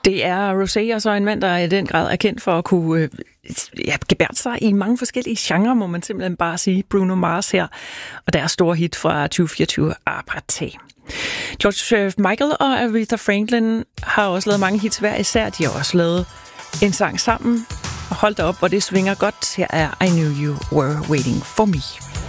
Det er Rosé, og så en mand, der i den grad er kendt for at kunne gebærde sig i mange forskellige genrer, må man simpelthen bare sige. Bruno Mars her, og deres store hit fra 2024, Apartheid. George Michael og Aretha Franklin har også lavet mange hits hver især. De har også lavet en sang sammen, og hold da op, hvor det svinger godt. Her er I Knew You Were Waiting For Me.